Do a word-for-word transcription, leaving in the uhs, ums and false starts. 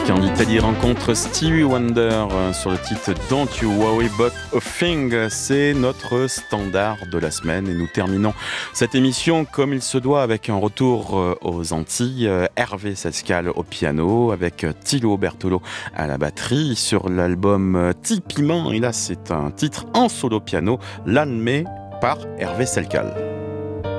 qui en Italie rencontre Stevie Wonder sur le titre Don't You Worry About a Thing. C'est notre standard de la semaine et nous terminons cette émission comme il se doit avec un retour aux Antilles. Hervé Sescal au piano avec Thilo Bertolo à la batterie sur l'album Tipiment. Et là c'est un titre en solo piano, l'Almé par Hervé Sescal.